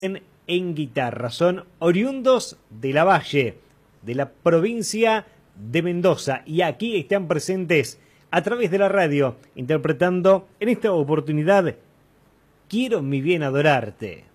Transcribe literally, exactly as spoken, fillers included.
en, en guitarra. Son oriundos de la Valle, de la provincia de Mendoza, y aquí están presentes a través de la radio, interpretando en esta oportunidad Quiero mi bien adorarte.